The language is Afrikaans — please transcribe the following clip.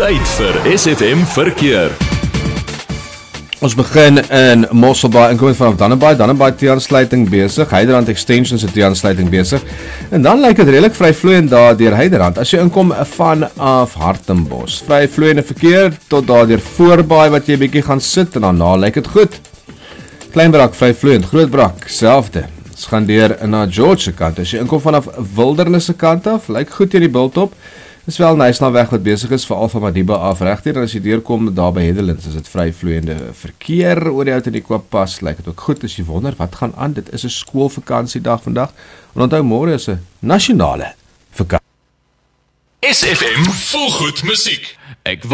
Tyd vir SFM Verkeer. Ons begin in Mosselbaai, inkomend vanaf Dannenbaai. Dannenbaai T-aansluiting besig, Heiderand Extension se T-aansluiting besig. En dan lyk dit redelik vryvloeiend daar deur Heiderand. As jy inkom vanaf Hartenbos, vryvloeiende verkeer tot daar deur Voorbaai wat jy bietjie gaan sit en daarna lyk dit goed. Kleinbrak vryvloeiend, Grootbrak selfde. Ons gaan deur na George se kant. As jy inkom vanaf Wildernis se kant af, lyk goed hier die Bultop. Dis wel Nysnaweg wat besig is vir Alpha Madiba af regdeur, en as jy deurkom daar by Hedelands is dit vryvloeiende verkeer oor die Oud-en-Ekwa pas, lyk dit ook goed. As jy wonder wat gaan aan, dit is 'n skoolvakantiedag vandag, en onthou môre is 'n nasionale vakansie. SFM volgoed musiek. Ek